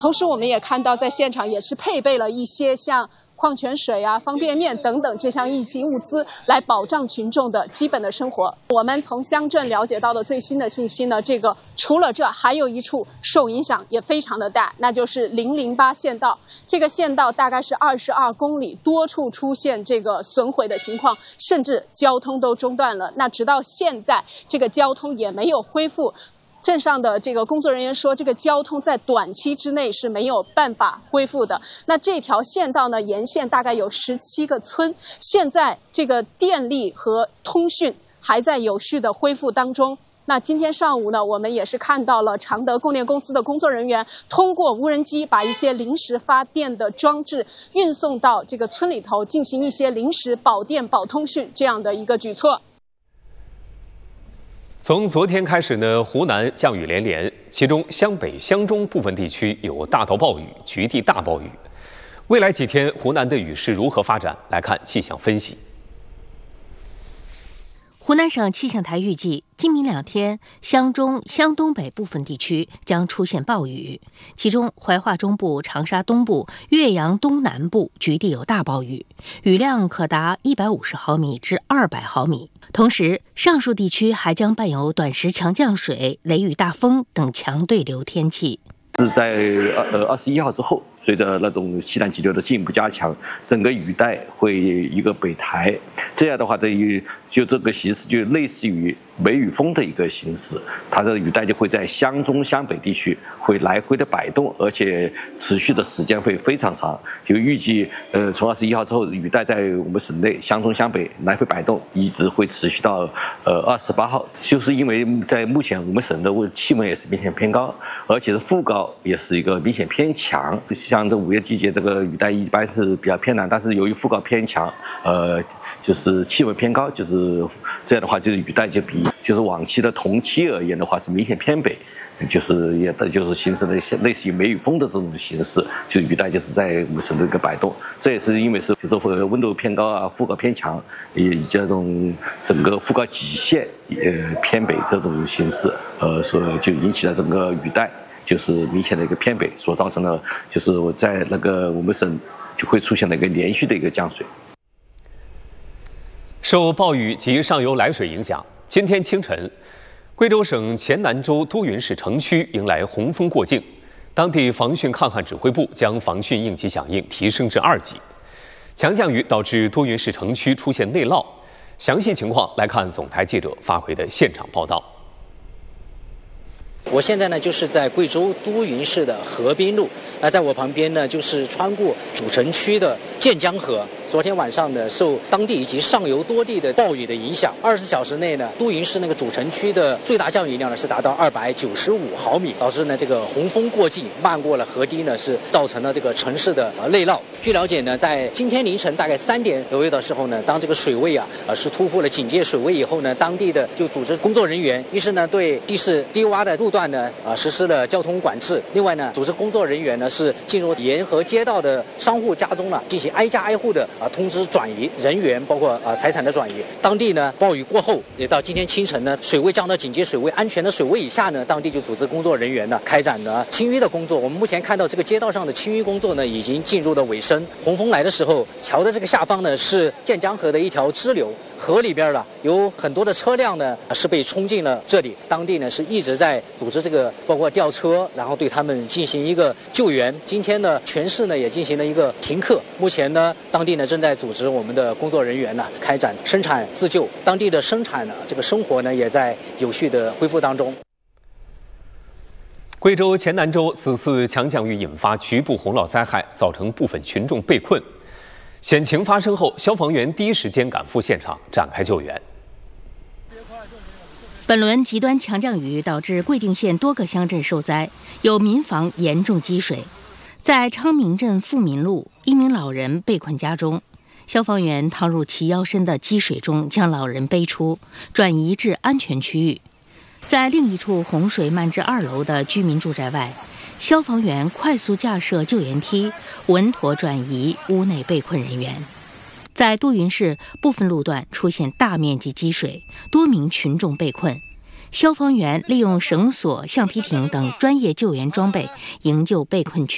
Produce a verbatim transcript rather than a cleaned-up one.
同时，我们也看到在现场也是配备了一些像矿泉水啊、方便面等等这项应急物资，来保障群众的基本的生活。我们从乡镇了解到的最新的信息呢，这个除了这，还有一处受影响也非常的大，那就是零零八县道。这个县道大概是二十二公里，多处出现这个损毁的情况，甚至交通都中断了。那直到现在，这个交通也没有恢复。镇上的这个工作人员说，这个交通在短期之内是没有办法恢复的。那这条县道呢，沿线大概有十七个村，现在这个电力和通讯还在有序的恢复当中。那今天上午呢，我们也是看到了常德供电公司的工作人员通过无人机把一些临时发电的装置运送到这个村里头，进行一些临时保电保通讯这样的一个举措。 从昨天开始呢，湖南降雨连连，其中湘北、湘中部分地区有大到暴雨、局地大暴雨。未来几天，湖南的雨势如何发展？来看气象分析。 湖南省气象台预计，今明两天，湘中、湘东北部分地区将出现暴雨，其中怀化中部、长沙东部、岳阳东南部局地有大暴雨，雨量可达一百五十毫米至二百毫米。同时，上述地区还将伴有短时强降水、雷雨大风等强对流天气。 是在呃二十一号之后，随着那种西南气流的进一步加强，整个雨带会一个北抬，这样的话，这于就这个形势就类似于梅雨风的一个形式，它的雨带就会在湘中、湘北地区会来回的摆动，而且持续的时间会非常长。就预计呃从二十一号之后，雨带在我们省内湘中、湘北来回摆动，一直会持续到呃二十八号。就是因为在目前我们省的气温也是明显偏高，而且是副高也是一个明显偏强。像这五月季节，这个雨带一般是比较偏南，但是由于副高偏强，呃，就是气温偏高，就是这样的话，就是雨带就比就是往期的同期而言的话是明显偏北。就是也就是形成了一些类似于梅雨风的这种形式，就雨带就是在我们省的一个摆动，这也是因为是比如说温度偏高啊，副高偏强，以及这种整个副高极限呃偏北这种形式，呃，所以就引起了整个雨带就是明显的一个偏北，所造成的就是我在那个我们省就会出现了一个连续的一个降水。 受暴雨及上游来水影响，今天清晨，贵州省黔南州都匀市城区迎来洪峰过境，当地防汛抗旱指挥部将防汛应急响应提升至二级。强降雨导致都匀市城区出现内涝，详细情况来看总台记者发回的现场报道。 我现在呢就是在贵州都匀市的河滨路，那在我旁边呢就是穿过主城区的建江河。昨天晚上呢，受当地以及上游多地的暴雨的影响，二十四小时内呢，都匀市那个主城区的最大降雨量呢是达到二百九十五毫米，导致呢这个洪峰过境，漫过了河堤呢，是造成了这个城市的呃内涝。据了解呢，在今天凌晨大概三点左右的时候呢，当这个水位啊呃是突破了警戒水位以后呢，当地的就组织工作人员，一是呢对地势低洼的路段呢呃实施了交通管制，另外呢，组织工作人员呢是进入沿河街道的商户家中呢，进行挨家挨户的啊通知转移人员，包括啊财产的转移。当地呢暴雨过后，也到今天清晨呢，水位降到警戒水位安全的水位以下呢，当地就组织工作人员呢开展了清淤的工作。我们目前看到这个街道上的清淤工作呢，已经进入了尾声。洪峰来的时候，桥的这个下方呢是建江河的一条支流。河里边了有很多的车辆呢是被冲进了这里，当地呢是一直在组织这个包括吊车，然后对他们进行一个救援。今天呢全市呢也进行了一个停课，目前呢当地呢正在组织我们的工作人员呢开展生产自救，当地的生产呢这个生活呢也在有序的恢复当中。 贵州黔南州此次强降雨引发局部洪涝灾害，造成部分群众被困。险情发生后，消防员第一时间赶赴现场展开救援。 本轮极端强降雨导致贵定县多个乡镇受灾，有民房严重积水。在昌明镇富民路，一名老人被困家中，消防员趟入其腰深的积水中，将老人背出，转移至安全区域。在另一处洪水漫至二楼的居民住宅外，消防员快速架设救援梯，稳妥转移屋内被困人员。在都匀市部分路段出现大面积积水，多名群众被困，消防员利用绳索、橡皮艇等专业救援装备营救被困群